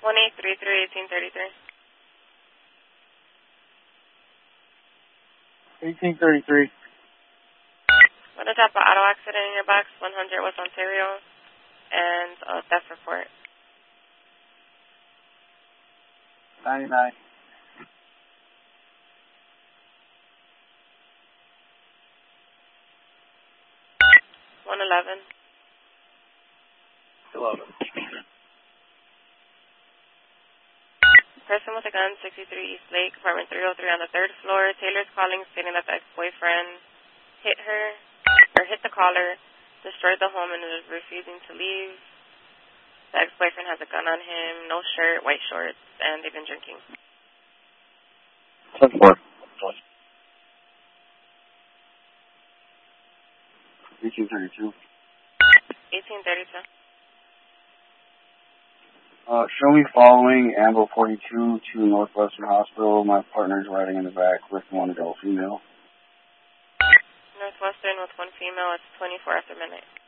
1833. 1833. What a type of auto accident in your box? 100 West Ontario, and a theft report. 99. 111. 11. Person with a gun, 63 East Lake, apartment 303 on the 3rd floor. Taylor's calling, stating that the ex-boyfriend hit the caller, destroyed the home, and is refusing to leave. The ex-boyfriend has a gun on him, no shirt, white shorts, and they've been drinking. 10-4. 1832. 1832. Show me following Ambo 42 to Northwestern Hospital. My partner's riding in the back with one adult female. Northwestern with one female. It's 24 after midnight.